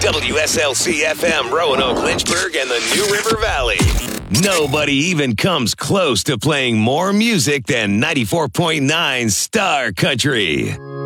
WSLC FM, Roanoke, Lynchburg, and the New River Valley. Nobody even comes close to playing more music than 94.9 Star Country.